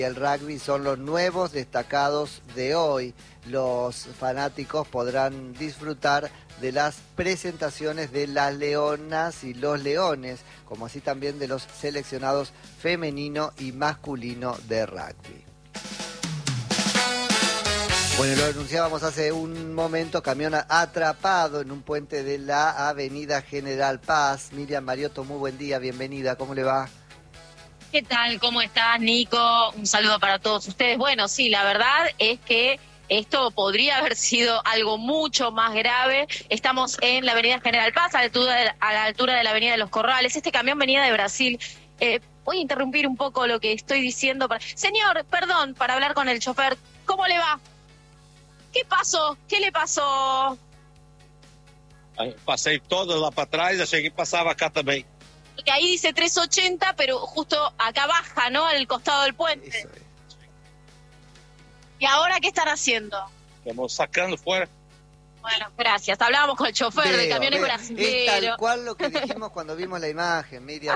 El rugby son los nuevos destacados de hoy. Los fanáticos podrán disfrutar de las presentaciones de las leonas y los leones, como así también de los seleccionados femenino y masculino de rugby. Bueno, lo anunciábamos hace un momento, camión atrapado en un puente de la avenida General Paz. Miriam Mariotto, muy buen día, bienvenida, ¿cómo le va? ¿Qué tal? ¿Cómo estás, Nico? Un saludo para todos ustedes. Bueno, sí, la verdad es que esto podría haber sido algo mucho más grave. Estamos en la avenida General Paz, a la altura de la avenida de los Corrales. Este camión venía de Brasil. Voy a interrumpir un poco lo que estoy diciendo. Señor, perdón, para hablar con el chofer. ¿Cómo le va? ¿Qué pasó? ¿Qué le pasó? Passei todo lá para trás, achei que passava cá também. Porque ahí dice 380, pero justo acá baja, ¿no? Al costado del puente. Eso es. ¿Y ahora qué están haciendo? Estamos sacando fora. Bueno, gracias. Hablábamos con el chofer de camiones Es brasileños. tal cual lo que dijimos cuando vimos la imagen, Miriam.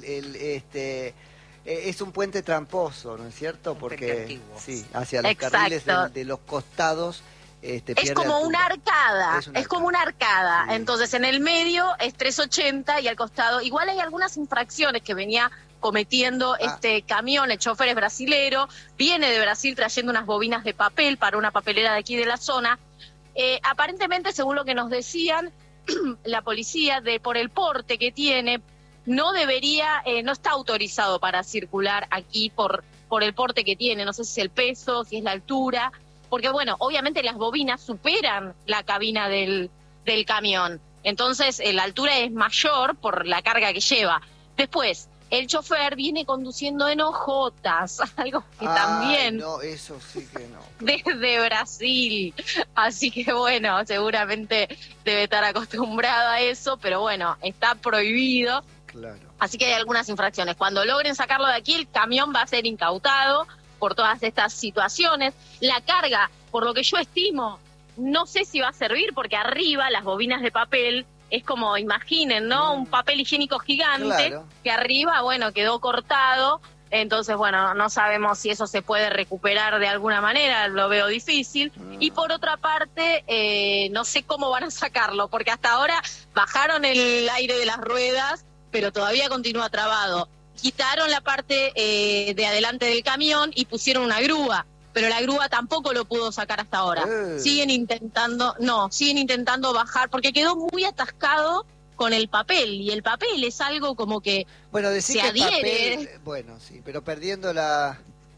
Es un puente tramposo, ¿no es cierto? Porque sí, hacia los carriles de los costados. Es como una arcada, es como una arcada. Sí. Entonces en el medio es 380 y al costado igual hay algunas infracciones que venía cometiendo este camión. El chofer es brasilero, viene de Brasil trayendo unas bobinas de papel para una papelera de aquí de la zona. Aparentemente, según lo que nos decían, la policía, por el porte que tiene, no está autorizado para circular aquí por el porte que tiene. No sé si es el peso, si es la altura. Porque, bueno, obviamente las bobinas superan la cabina del camión. Entonces, la altura es mayor por la carga que lleva. Después, el chofer viene conduciendo en hojotas, algo que también... no, eso sí que no. Desde Brasil. Así que, bueno, seguramente debe estar acostumbrado a eso, pero bueno, está prohibido. Claro. Así que hay algunas infracciones. Cuando logren sacarlo de aquí, el camión va a ser incautado por todas estas situaciones. La carga, por lo que yo estimo, no sé si va a servir, porque arriba las bobinas de papel es como, imaginen, ¿no? Un papel higiénico gigante, claro, que arriba, bueno, quedó cortado. Entonces, bueno, no sabemos si eso se puede recuperar de alguna manera, lo veo difícil. Y por otra parte, no sé cómo van a sacarlo, porque hasta ahora bajaron el aire de las ruedas, pero todavía continúa trabado. Quitaron la parte de adelante del camión y pusieron una grúa, pero la grúa tampoco lo pudo sacar hasta ahora. Siguen intentando bajar, porque quedó muy atascado con el papel, y el papel es algo como que se adhiere. Papel, bueno, sí, pero perdiendo la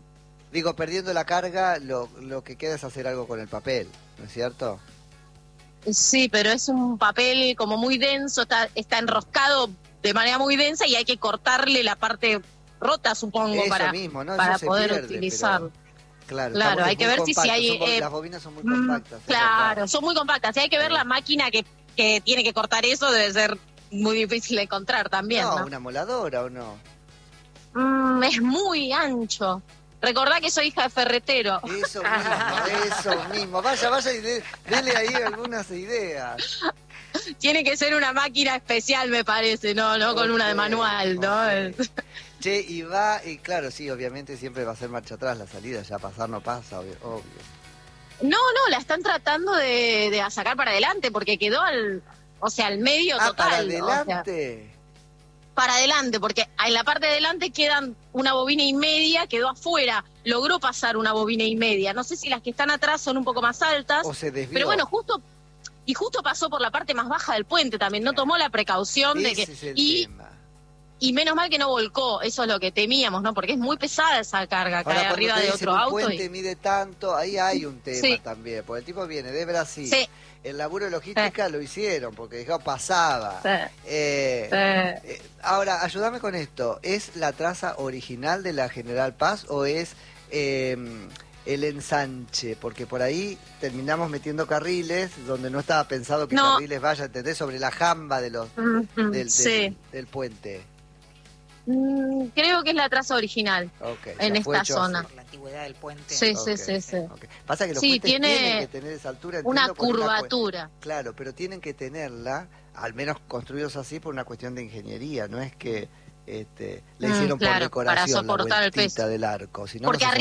carga, lo que queda es hacer algo con el papel, ¿no es cierto? Sí, pero es un papel como muy denso, está enroscado de manera muy densa y hay que cortarle la parte rota, supongo, eso para mismo, ¿no? para eso poder pierde, utilizarlo. Claro, hay que ver si hay... las bobinas son muy compactas. Claro, son muy compactas. Si hay que ver la máquina que tiene que cortar eso, debe ser muy difícil de encontrar también, ¿no? ¿Una moladora o no? Es muy ancho. Recordá que soy hija de ferretero. Eso mismo. Vaya y dele ahí algunas ideas. Tiene que ser una máquina especial, me parece, no con una de manual, ¿no? Che, y claro, sí, obviamente siempre va a ser marcha atrás la salida, ya pasar no pasa, obvio. No, la están tratando de sacar para adelante, porque quedó al medio total. ¿Para adelante? Para adelante, porque en la parte de adelante quedan una bobina y media, quedó afuera, logró pasar una bobina y media. No sé si las que están atrás son un poco más altas, o se desvió. Pero bueno, justo pasó por la parte más baja del puente también, no tomó la precaución de que... Es el tema. Y menos mal que no volcó, eso es lo que temíamos, ¿no? Porque es muy pesada esa carga, cae arriba de otro auto. El puente mide tanto, ahí hay un tema también, porque el tipo viene de Brasil. Sí. El laburo de logística lo hicieron, porque dijo, pasaba. Ahora, ayúdame con esto, ¿es la traza original de la General Paz o es el ensanche? Porque por ahí terminamos metiendo carriles donde no estaba pensado que carriles vaya, ¿entendés? Sobre la jamba de del puente. Creo que es la traza original en esta zona. Por la antigüedad del puente. Sí. Pasa que los puentes tienen que tener esa altura. Una curvatura. Claro, pero tienen que tenerla, al menos construidos así, por una cuestión de ingeniería. No es que le hicieron por claro, decoración para soportar la el peso. vueltita del arco. Si no, Porque no se